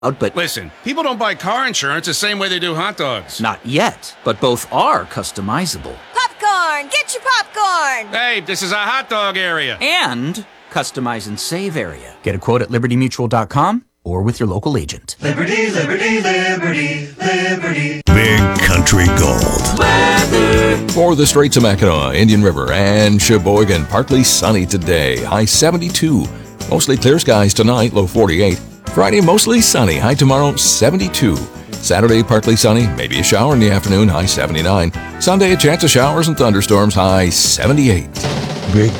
but Listen, people don't buy car insurance the same way they do hot dogs. not yet. But both are customizable. Popcorn! Get your popcorn! Hey, this is a hot dog area. And customize and save area. Get a quote at libertymutual.com or with your local agent. Liberty, liberty, liberty, liberty. Big Country Gold. For the Straits of Mackinac, Indian River, and Sheboygan, partly sunny today, high 72. Mostly clear skies tonight, low 48. Friday, mostly sunny, high tomorrow, 72. Saturday, partly sunny, maybe a shower in the afternoon, high 79. Sunday, a chance of showers and thunderstorms, high 78.